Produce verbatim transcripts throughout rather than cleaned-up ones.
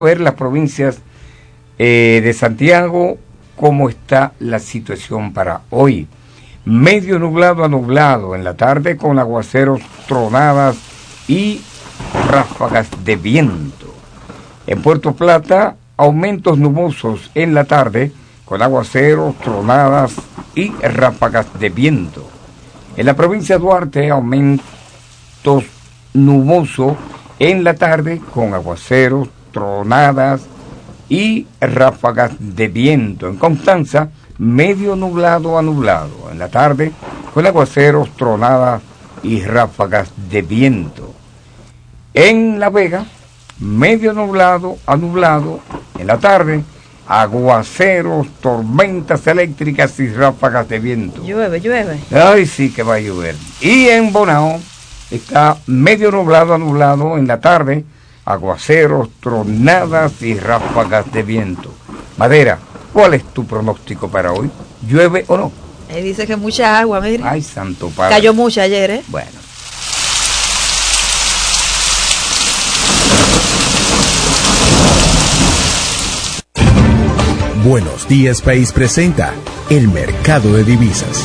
ver las provincias eh, de Santiago, cómo está la situación para hoy. Medio nublado a nublado en la tarde con aguaceros, tronadas y ráfagas de viento. En Puerto Plata, aumentos nubosos en la tarde con aguaceros, tronadas y ráfagas de viento. En la provincia de Duarte, aumentos nubosos en la tarde con aguaceros, tronadas y ráfagas de viento. En Constanza, medio nublado a nublado en la tarde con aguaceros, tronadas y ráfagas de viento. En La Vega, medio nublado a nublado en la tarde, aguaceros, tormentas eléctricas y ráfagas de viento. Llueve, llueve. Ay, sí que va a llover. Y en Bonao está medio nublado a nublado en la tarde, aguaceros, tronadas y ráfagas de viento. Madera, ¿cuál es tu pronóstico para hoy? ¿Llueve o no? Él dice que mucha agua, mire. Ay, santo padre. Cayó mucha ayer, ¿eh? Bueno. Buenos Días País presenta el mercado de divisas.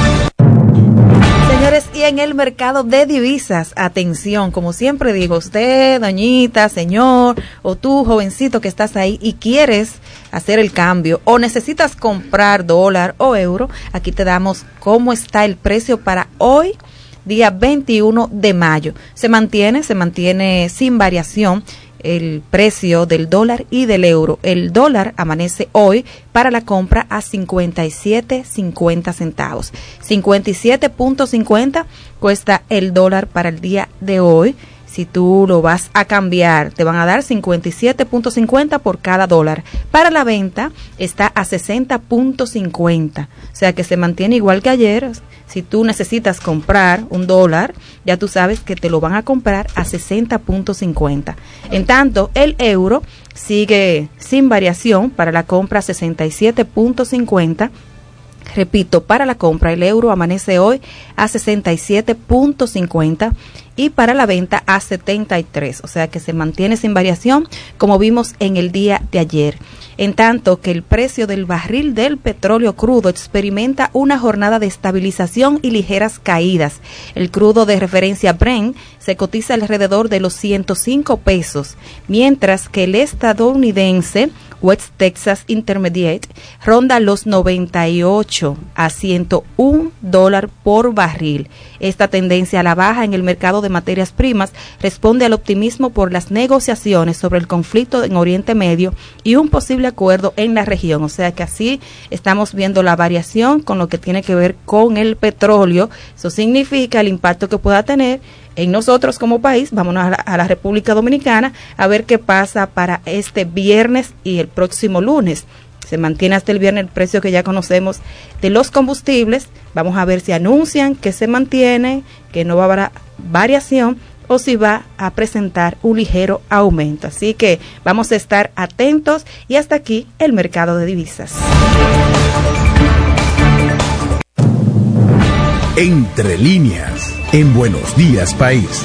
Señores, y en el mercado de divisas, atención, como siempre digo, usted, doñita, señor, o tú, jovencito que estás ahí y quieres hacer el cambio o necesitas comprar dólar o euro, aquí te damos cómo está el precio para hoy, día veintiuno de mayo. Se mantiene, se mantiene sin variación el precio del dólar y del euro. El dólar amanece hoy para la compra a cincuenta y siete cincuenta centavos. cincuenta y siete punto cincuenta cuesta el dólar para el día de hoy. Si tú lo vas a cambiar, te van a dar cincuenta y siete punto cincuenta por cada dólar. Para la venta está a sesenta punto cincuenta. O sea que se mantiene igual que ayer. Si tú necesitas comprar un dólar, ya tú sabes que te lo van a comprar a sesenta punto cincuenta. En tanto, el euro sigue sin variación para la compra a sesenta y siete punto cincuenta. Repito, para la compra el euro amanece hoy a sesenta y siete punto cincuenta y para la venta a setenta y tres, o sea que se mantiene sin variación como vimos en el día de ayer. En tanto que el precio del barril del petróleo crudo experimenta una jornada de estabilización y ligeras caídas. El crudo de referencia Brent se cotiza alrededor de los ciento cinco pesos, mientras que el estadounidense West Texas Intermediate ronda los noventa y ocho a ciento uno dólares por barril. Esta tendencia a la baja en el mercado de materias primas responde al optimismo por las negociaciones sobre el conflicto en Oriente Medio y un posible acuerdo en la región. O sea que así estamos viendo la variación con lo que tiene que ver con el petróleo. Eso significa el impacto que pueda tener en nosotros como país. Vámonos a la, a la República Dominicana a ver qué pasa para este viernes y el próximo lunes. Se mantiene hasta el viernes el precio que ya conocemos de los combustibles. Vamos a ver si anuncian que se mantiene, que no va a haber variación o si va a presentar un ligero aumento. Así que vamos a estar atentos y hasta aquí el mercado de divisas. Entre líneas, en Buenos Días País.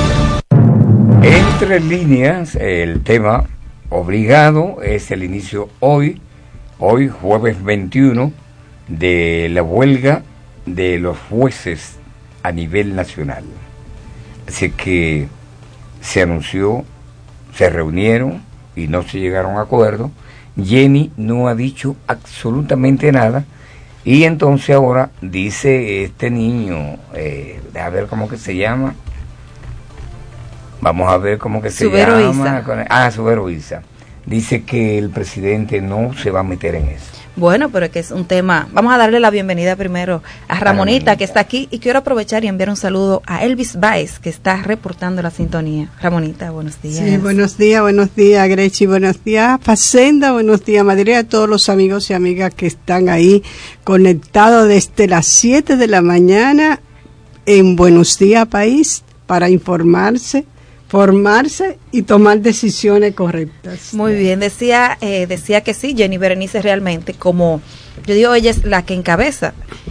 Entre líneas, el tema obligado es el inicio hoy, hoy jueves veintiuno, de la huelga de los jueces a nivel nacional. Así que se anunció, se reunieron y no se llegaron a acuerdo. Jenny no ha dicho absolutamente nada. Y entonces ahora dice este niño, eh, a ver cómo que se llama, vamos a ver cómo que se Subero llama, Isa. ah, Subero Isa, dice que el presidente no se va a meter en eso. Bueno, pero es que es un tema. Vamos a darle la bienvenida primero a Ramonita, Ramonita, que está aquí, y quiero aprovechar y enviar un saludo a Elvis Baez, que está reportando la sintonía. Ramonita, buenos días. Sí, buenos días, buenos días, Grechi, buenos días, Facenda, buenos días, Madrid, a todos los amigos y amigas que están ahí conectados desde las siete de la mañana en Buenos Días País para informarse, formarse y tomar decisiones correctas. Muy bien, decía eh, decía que sí, Jenny Berenice, realmente, como yo digo, ella es la que encabeza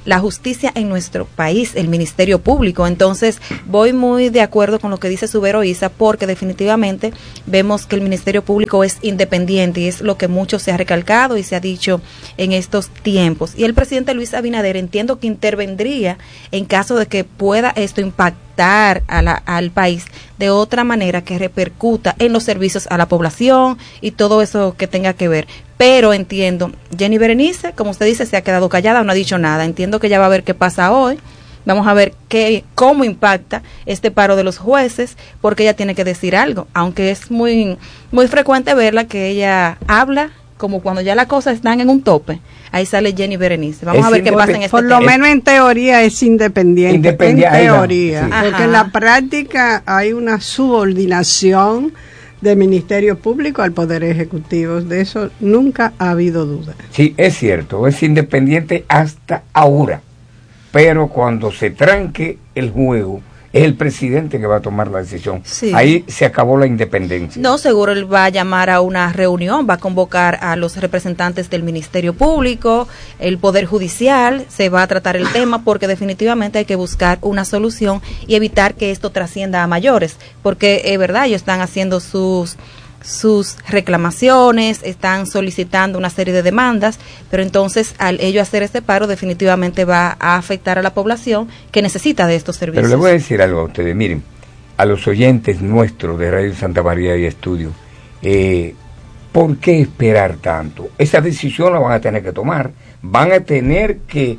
la justicia en nuestro país, el Ministerio Público. Entonces, voy muy de acuerdo con lo que dice Subero Isa, porque definitivamente vemos que el Ministerio Público es independiente y es lo que mucho se ha recalcado y se ha dicho en estos tiempos. Y el presidente Luis Abinader entiendo que intervendría en caso de que pueda esto impactar a la, al país de otra manera que repercuta en los servicios a la población y todo eso que tenga que ver. Pero entiendo, Jenny Berenice, como usted dice, se ha quedado callada, no ha dicho nada. Entiendo que ya va a ver qué pasa hoy. Vamos a ver qué, cómo impacta este paro de los jueces, porque ella tiene que decir algo, aunque es muy, muy frecuente verla que ella habla como cuando ya las cosas están en un tope. Ahí sale Jenny Berenice. Vamos es a ver qué pasa en este Por lo tema. menos en teoría es independiente. Independiente en teoría. sí. Porque Ajá. en la práctica hay una subordinación del Ministerio Público al Poder Ejecutivo. De eso nunca ha habido duda. Sí, es cierto, es independiente hasta ahora, pero cuando se tranque el juego, es el presidente que va a tomar la decisión. Sí. Ahí se acabó la independencia. No, seguro él va a llamar a una reunión, va a convocar a los representantes del Ministerio Público, el Poder Judicial, se va a tratar el tema porque definitivamente hay que buscar una solución y evitar que esto trascienda a mayores, porque es verdad, ellos están haciendo sus sus reclamaciones, están solicitando una serie de demandas, pero entonces al ello hacer este paro definitivamente va a afectar a la población que necesita de estos servicios. Pero le voy a decir algo a ustedes, miren, a los oyentes nuestros de Radio Santa María y Estudio, eh, ¿por qué esperar tanto? Esa decisión la van a tener que tomar, van a tener que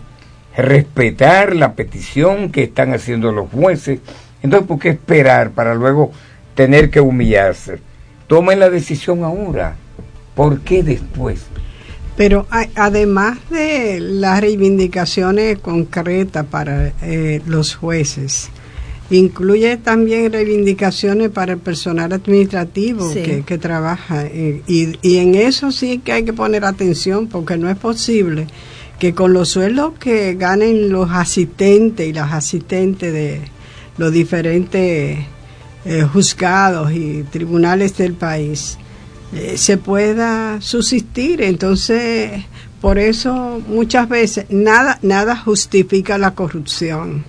respetar la petición que están haciendo los jueces, entonces ¿por qué esperar para luego tener que humillarse? Tomen la decisión ahora. ¿Por qué después? Pero hay, además de las reivindicaciones concretas para eh, los jueces, incluye también reivindicaciones para el personal administrativo sí. que, que trabaja. Eh, y, y en eso sí que hay que poner atención, porque no es posible que con los sueldos que ganen los asistentes y las asistentes de los diferentes Eh, juzgados y tribunales del país eh, se pueda subsistir. Entonces, por eso muchas veces nada nada justifica la corrupción,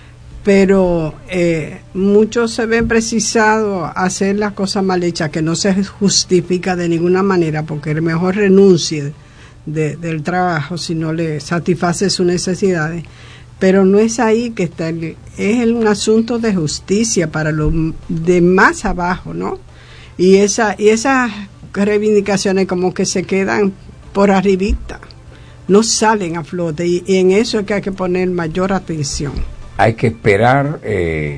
pero eh, muchos se ven precisados a hacer las cosas mal hechas, que no se justifica de ninguna manera, porque es mejor renuncie de, del trabajo si no le satisface sus necesidades. Pero no es ahí que está, el, es un asunto de justicia para los de más abajo, ¿no? Y esa y esas reivindicaciones como que se quedan por arribita, no salen a flote, y, y en eso es que hay que poner mayor atención. Hay que esperar eh,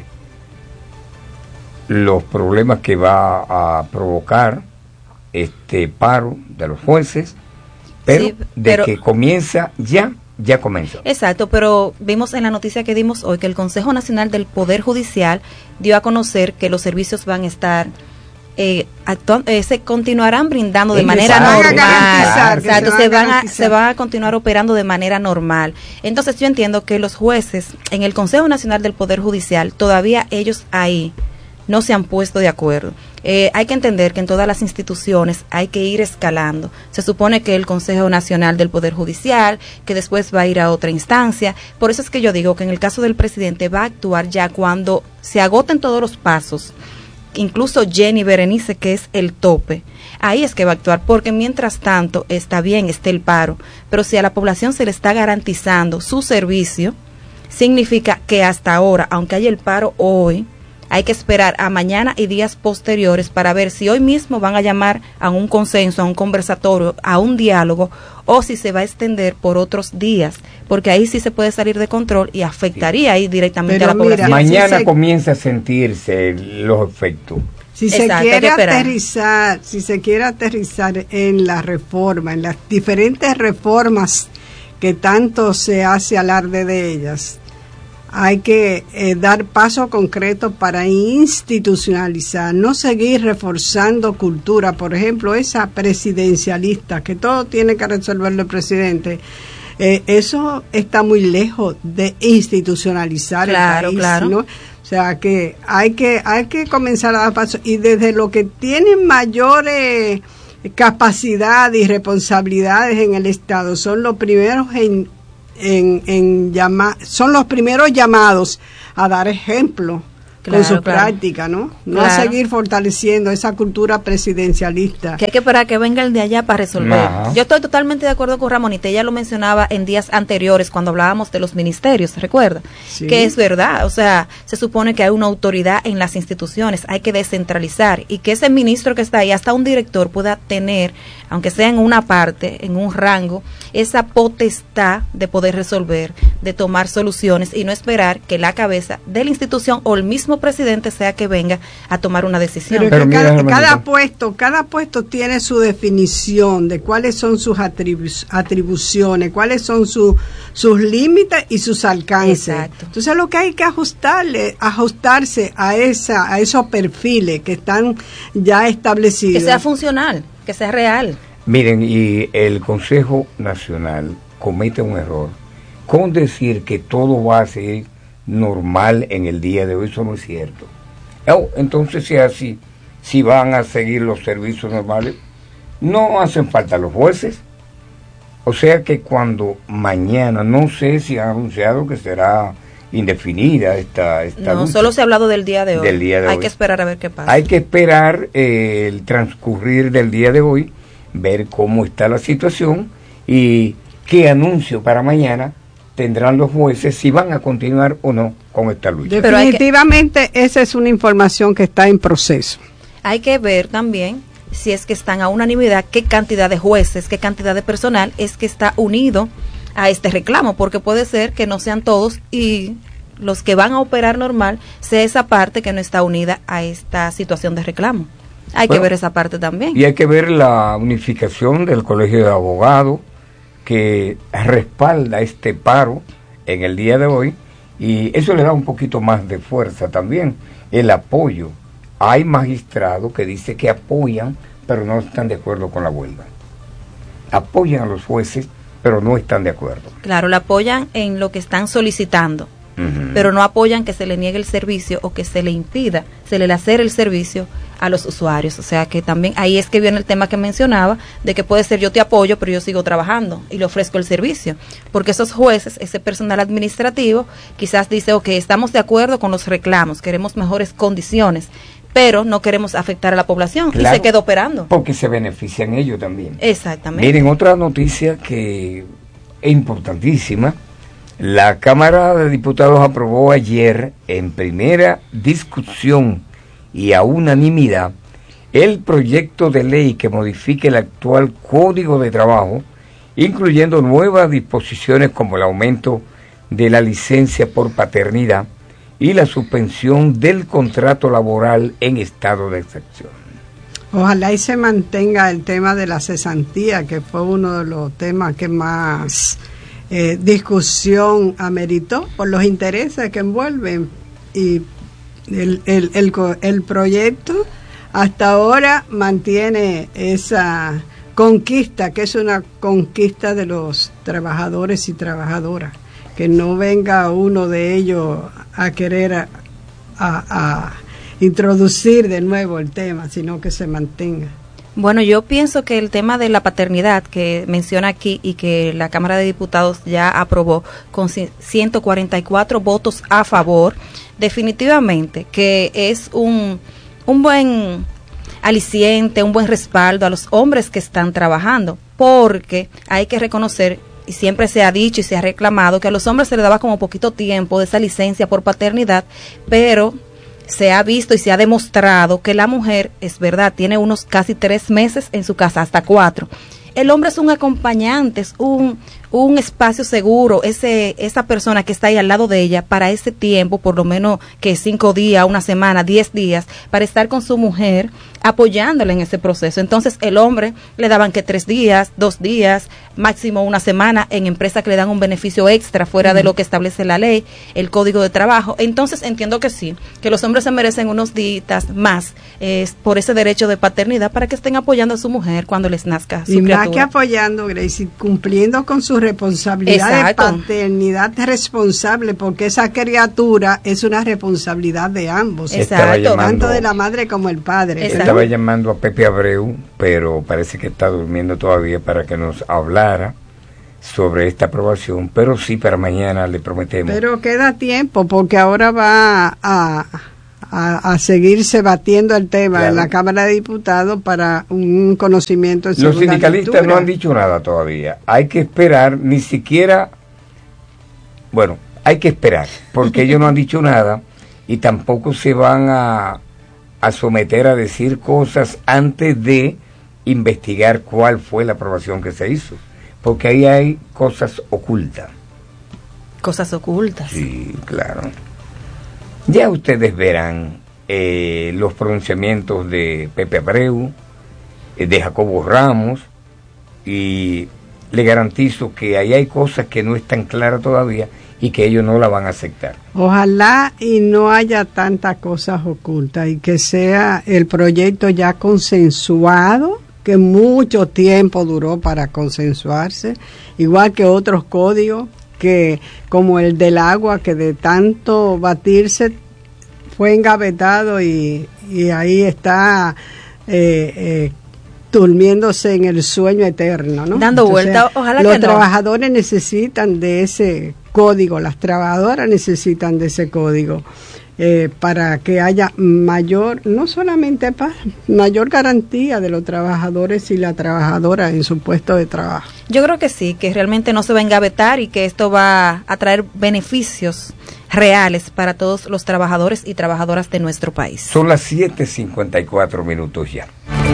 los problemas que va a provocar este paro de los jueces, pero, Sí, de pero que comienza ya, ya comenzó. Exacto, pero vimos en la noticia que dimos hoy que el Consejo Nacional del Poder Judicial dio a conocer que los servicios van a estar eh, actu- eh, se continuarán brindando de Ellos manera van a normal. garantizar, que Exacto, se se van a van a, garantizar. se va a continuar operando de manera normal. Entonces yo entiendo que los jueces en el Consejo Nacional del Poder Judicial, todavía ellos ahí no se han puesto de acuerdo. Eh, hay que entender que en todas las instituciones hay que ir escalando. Se supone que el Consejo Nacional del Poder Judicial, que después va a ir a otra instancia. Por eso es que yo digo que en el caso del presidente va a actuar ya cuando se agoten todos los pasos, incluso Jenny Berenice, que es el tope. Ahí es que va a actuar, porque mientras tanto está bien, está el paro, pero si a la población se le está garantizando su servicio, significa que hasta ahora, aunque haya el paro hoy, hay que esperar a mañana y días posteriores para ver si hoy mismo van a llamar a un consenso, a un conversatorio, a un diálogo, o si se va a extender por otros días, porque ahí sí se puede salir de control y afectaría ahí directamente Pero a la mira, población. Mañana sí se- comienza a sentirse los efectos. Si Exacto, se hay que quiere esperar. aterrizar, si se quiere aterrizar en la reforma, en las diferentes reformas que tanto se hace alarde de ellas, hay que eh, dar paso concreto para institucionalizar, no seguir reforzando cultura, por ejemplo, esa presidencialista, que todo tiene que resolverlo el presidente. Eh, eso está muy lejos de institucionalizar Claro, el país, claro. ¿no? O sea que hay que hay que comenzar a dar paso, y desde lo que tienen mayores capacidad y responsabilidades en el Estado son los primeros en en, en llama, son los primeros llamados a dar ejemplo. Claro, con su claro. práctica, ¿no? No claro. a seguir fortaleciendo esa cultura presidencialista. Que hay que esperar que venga el de allá para resolver. Ajá. Yo estoy totalmente de acuerdo con Ramonita, ella lo mencionaba en días anteriores cuando hablábamos de los ministerios, ¿recuerda? Sí. Que es verdad, o sea, se supone que hay una autoridad en las instituciones, hay que descentralizar y que ese ministro que está ahí, hasta un director pueda tener, aunque sea en una parte, en un rango, esa potestad de poder resolver, de tomar soluciones y no esperar que la cabeza de la institución o el mismo presidente sea que venga a tomar una decisión. Pero, Pero cada, cada puesto, cada puesto tiene su definición de cuáles son sus atribu- atribuciones, cuáles son su, sus límites y sus alcances. Exacto. Entonces lo que hay que ajustarle, ajustarse a esa, a esos perfiles que están ya establecidos. Que sea funcional, que sea real. Miren, y el Consejo Nacional comete un error con decir que todo va a ser normal en el día de hoy. Eso no es cierto. Oh, entonces, si así, si van a seguir los servicios normales, no hacen falta los jueces. O sea que cuando mañana, no sé si han anunciado que será indefinida esta, esta no, lucha. Solo se ha hablado del día de hoy. Del día de Hay hoy. que esperar a ver qué pasa. Hay que esperar eh, el transcurrir del día de hoy, ver cómo está la situación y qué anuncio para mañana tendrán los jueces, si van a continuar o no con esta lucha. Definitivamente que, esa es una información que está en proceso. Hay que ver también si es que están a unanimidad, qué cantidad de jueces, qué cantidad de personal es que está unido a este reclamo, porque puede ser que no sean todos y los que van a operar normal sea esa parte que no está unida a esta situación de reclamo. Hay bueno, que ver esa parte también. Y hay que ver la unificación del Colegio de Abogados, que respalda este paro en el día de hoy, y eso le da un poquito más de fuerza también, el apoyo. Hay magistrados que dicen que apoyan, pero no están de acuerdo con la huelga. Apoyan a los jueces, pero no están de acuerdo. Claro, la apoyan en lo que están solicitando, uh-huh. pero no apoyan que se le niegue el servicio o que se le impida, se le hacer el servicio a los usuarios. O sea que también ahí es que viene el tema que mencionaba, de que puede ser yo te apoyo, pero yo sigo trabajando y le ofrezco el servicio. Porque esos jueces, ese personal administrativo, quizás dice, ok, estamos de acuerdo con los reclamos, queremos mejores condiciones, pero no queremos afectar a la población, claro, y se queda operando. Porque se benefician ellos también. Exactamente. Miren, otra noticia que es importantísima. La Cámara de Diputados aprobó ayer en primera discusión y a unanimidad el proyecto de ley que modifique el actual Código de Trabajo, incluyendo nuevas disposiciones como el aumento de la licencia por paternidad y la suspensión del contrato laboral en estado de excepción. Ojalá y se mantenga el tema de la cesantía, que fue uno de los temas que más eh, discusión ameritó por los intereses que envuelven, y el, el, el, el proyecto hasta ahora mantiene esa conquista, que es una conquista de los trabajadores y trabajadoras, que no venga uno de ellos a querer a, a, a introducir de nuevo el tema, sino que se mantenga. Bueno, yo pienso que el tema de la paternidad que menciona aquí y que la Cámara de Diputados ya aprobó con ciento cuarenta y cuatro votos a favor, definitivamente que es un, un buen aliciente, un buen respaldo a los hombres que están trabajando, porque hay que reconocer, y siempre se ha dicho y se ha reclamado, que a los hombres se les daba como poquito tiempo de esa licencia por paternidad, pero se ha visto y se ha demostrado que la mujer, es verdad, tiene unos casi tres meses en su casa, hasta cuatro. El hombre es un acompañante, es un, un espacio seguro, ese esa persona que está ahí al lado de ella para ese tiempo, por lo menos que cinco días, una semana, diez días, para estar con su mujer, apoyándola en ese proceso. Entonces el hombre le daban que tres días, dos días, máximo una semana, en empresas que le dan un beneficio extra fuera uh-huh. de lo que establece la ley, el Código de Trabajo. Entonces entiendo que sí, que los hombres se merecen unos días más eh, por ese derecho de paternidad, para que estén apoyando a su mujer cuando les nazca su y criatura. Más que apoyando, Gracie, cumpliendo con su responsabilidad. Exacto. De paternidad responsable, porque esa criatura es una responsabilidad de ambos. Exacto. Llamando, tanto de la madre como el padre. Exacto. Estaba llamando a Pepe Abreu, pero parece que está durmiendo todavía, para que nos hablara sobre esta aprobación, pero sí para mañana le prometemos. Pero queda tiempo, porque ahora va a, a, a seguirse batiendo el tema claro. en la Cámara de Diputados para un conocimiento en Los sindicalistas lectura. No han dicho nada todavía. Hay que esperar, ni siquiera, bueno, hay que esperar, porque ellos no han dicho nada y tampoco se van a, a someter a decir cosas antes de investigar cuál fue la aprobación que se hizo. Porque ahí hay cosas ocultas. Cosas ocultas. Sí, claro. Ya ustedes verán eh, los pronunciamientos de Pepe Abreu, eh, de Jacobo Ramos, y le garantizo que ahí hay cosas que no están claras todavía y que ellos no la van a aceptar. Ojalá y no haya tantas cosas ocultas y que sea el proyecto ya consensuado, que mucho tiempo duró para consensuarse, igual que otros códigos, que como el del agua, que de tanto batirse fue engavetado y, y ahí está eh, eh, durmiéndose en el sueño eterno, ¿no? Dando vuelta, ojalá los que no. trabajadores necesitan de ese código, las trabajadoras necesitan de ese código. Eh, para que haya mayor, no solamente paz, mayor garantía de los trabajadores y la trabajadora en su puesto de trabajo. Yo creo que sí, que realmente no se va a engavetar y que esto va a traer beneficios reales para todos los trabajadores y trabajadoras de nuestro país. Son las siete cincuenta y cuatro minutos ya.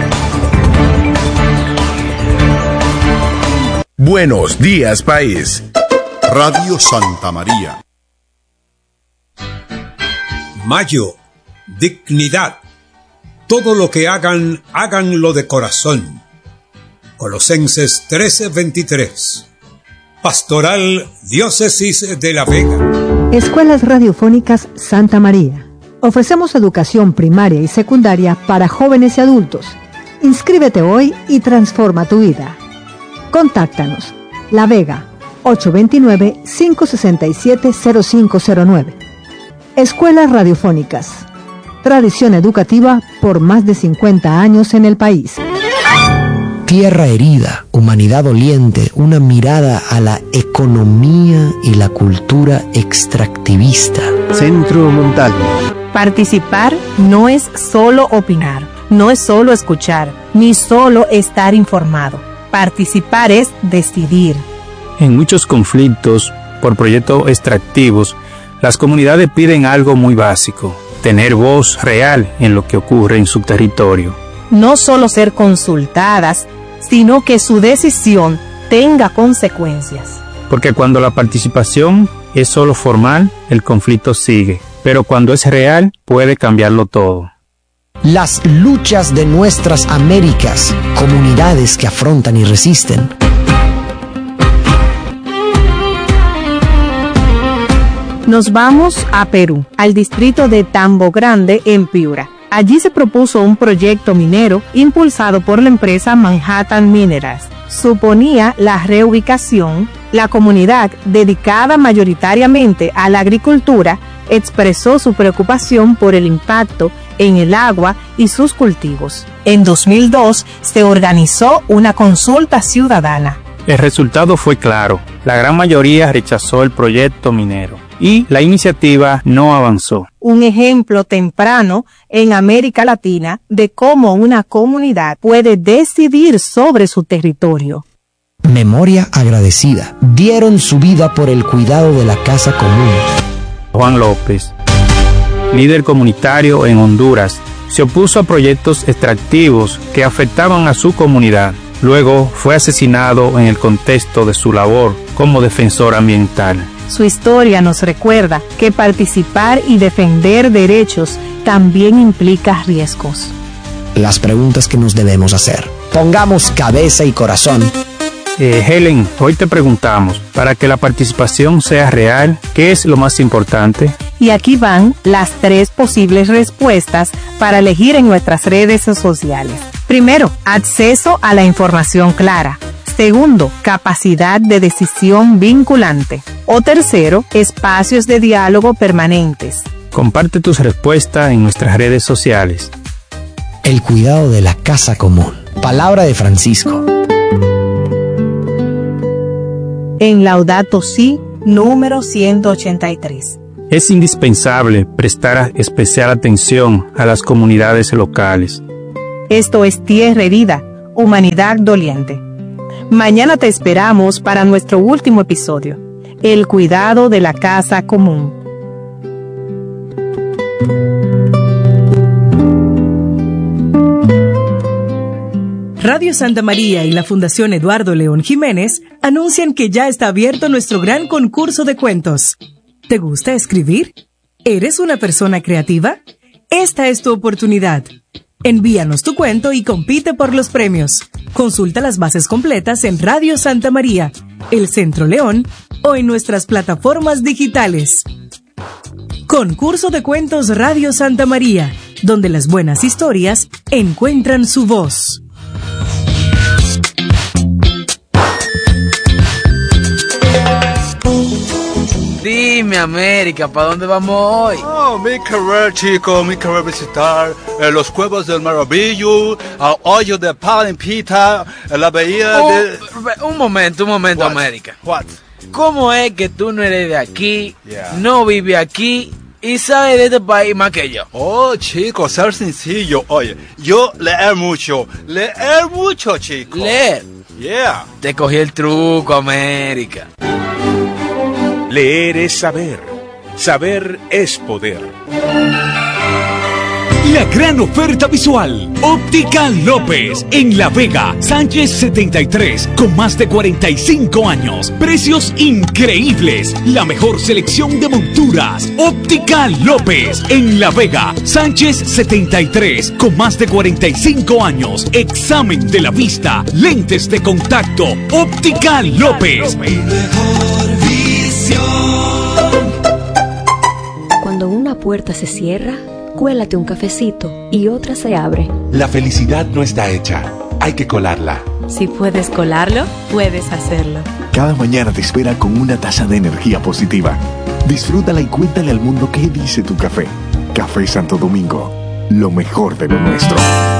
Buenos días, país. Radio Santa María. Mayo, dignidad. Todo lo que hagan, háganlo de corazón. Colosenses trece veintitrés. Pastoral Diócesis de La Vega. Escuelas Radiofónicas Santa María. Ofrecemos educación primaria y secundaria para jóvenes y adultos. Inscríbete hoy y transforma tu vida. Contáctanos. La Vega, ocho dos nueve, cinco seis siete, cero cinco cero nueve. Escuelas Radiofónicas. Tradición educativa por más de cincuenta años en el país. Tierra herida, humanidad doliente, una mirada a la economía y la cultura extractivista. Centro Montalvo. Participar no es solo opinar, no es solo escuchar, ni solo estar informado. Participar es decidir. En muchos conflictos por proyectos extractivos, las comunidades piden algo muy básico: tener voz real en lo que ocurre en su territorio. No solo ser consultadas, sino que su decisión tenga consecuencias. Porque cuando la participación es solo formal, el conflicto sigue. Pero cuando es real, puede cambiarlo todo. Las luchas de nuestras Américas, comunidades que afrontan y resisten. Nos vamos a Perú, al distrito de Tambo Grande, en Piura. Allí se propuso un proyecto minero impulsado por la empresa Manhattan Minerals. Suponía la reubicación. La comunidad, dedicada mayoritariamente a la agricultura, expresó su preocupación por el impacto en el agua y sus cultivos. En dos mil dos se organizó una consulta ciudadana. El resultado fue claro. La gran mayoría rechazó el proyecto minero y la iniciativa no avanzó. Un ejemplo temprano en América Latina de cómo una comunidad puede decidir sobre su territorio. Memoria agradecida. Dieron su vida por el cuidado de la casa común. Juan López, líder comunitario en Honduras, se opuso a proyectos extractivos que afectaban a su comunidad. Luego fue asesinado en el contexto de su labor como defensor ambiental. Su historia nos recuerda que participar y defender derechos también implica riesgos. Las preguntas que nos debemos hacer. Pongamos cabeza y corazón. Eh, Helen, hoy te preguntamos, para que la participación sea real, ¿qué es lo más importante? Y aquí van las tres posibles respuestas para elegir en nuestras redes sociales. Primero, acceso a la información clara. Segundo, capacidad de decisión vinculante. O tercero, espacios de diálogo permanentes. Comparte tus respuestas en nuestras redes sociales. El cuidado de la casa común. Palabra de Francisco. en Laudato Si, número ciento ochenta y tres. Es indispensable prestar especial atención a las comunidades locales. Esto es Tierra Herida, Humanidad Doliente. Mañana te esperamos para nuestro último episodio, el cuidado de la casa común. Radio Santa María y la Fundación Eduardo León Jiménez anuncian que ya está abierto nuestro gran concurso de cuentos. ¿Te gusta escribir? ¿Eres una persona creativa? Esta es tu oportunidad. Envíanos tu cuento y compite por los premios. Consulta las bases completas en Radio Santa María, El Centro León o en nuestras plataformas digitales. Concurso de Cuentos Radio Santa María, donde las buenas historias encuentran su voz. Dime, América, ¿para dónde vamos hoy? Oh, mi querer, chico, mi querer visitar eh, los Cuevos del Maravillo, el hoyo de Palimpita, la bahía oh, de... Un momento, un momento, What? América. What? ¿Cómo es que tú no eres de aquí, Yeah. no vives aquí y sabes de este país más que yo? Oh, chico, ser sencillo. Oye, yo leer mucho, leer mucho, chico. Leer. Yeah. Te cogí el truco, América. Leer es saber. Saber es poder. La gran oferta visual. Óptica López en La Vega, Sánchez setenta y tres, con más de cuarenta y cinco años. Precios increíbles. La mejor selección de monturas. Óptica López en La Vega, Sánchez setenta y tres, con más de cuarenta y cinco años. Examen de la vista, lentes de contacto. Óptica López. Cuando una puerta se cierra, cuélate un cafecito y otra se abre. La felicidad no está hecha, hay que colarla. Si puedes colarlo, puedes hacerlo. Cada mañana te espera con una taza de energía positiva. Disfrútala y cuéntale al mundo qué dice tu café. Café Santo Domingo, lo mejor de lo nuestro.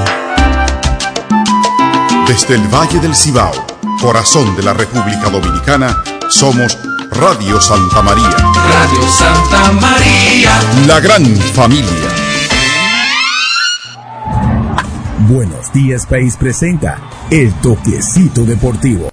Desde el Valle del Cibao, corazón de la República Dominicana, somos Radio Santa María. Radio Santa María. La gran familia. Buenos Días País presenta El Toquecito Deportivo.